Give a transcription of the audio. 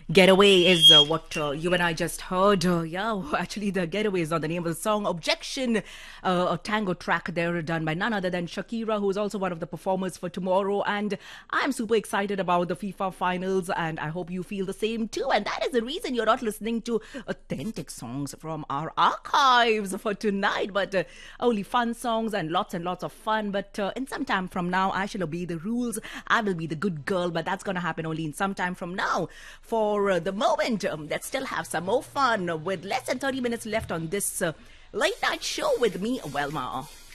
Getaway is what you and I just heard. Yeah, actually, the Getaway is not the name of the song. Objection, a tango track there done by none other than Shakira, who is also one of the performers for tomorrow. And I'm super excited about the FIFA finals, and I hope you feel the same too. And that is the reason you're not listening to authentic songs from our archives for tonight, but only fun songs and lots of fun. But in some time from now, I shall obey the rules. I will be the good girl, but that's going to happen only in some time from now. For the moment, let's still have some more fun with less than 30 minutes left on this late night show with me, Welma.